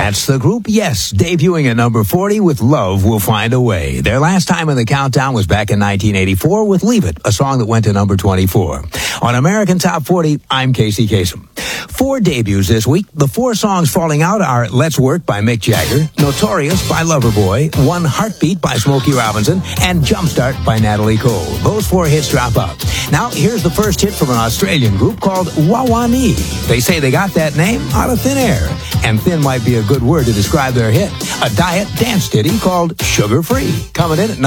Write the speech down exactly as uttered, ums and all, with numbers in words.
That's the group Yes, debuting at number forty with Love Will Find a Way. Their last time in the countdown was back in nineteen eighty-four with Leave It, a song that went to number twenty-four. On American Top forty, I'm Casey Kasem. Four debuts this week. The four songs falling out are Let's Work by Mick Jagger, Notorious by Loverboy, One Heartbeat by Smokey Robinson, and Jumpstart by Natalie Cole. Those four hits drop out. Now, here's the first hit from an Australian group called Wah-Wah-Nee. They say they got that name out of thin air, and thin might be a good word to describe their hit, a diet dance ditty called Sugar Free. Coming in at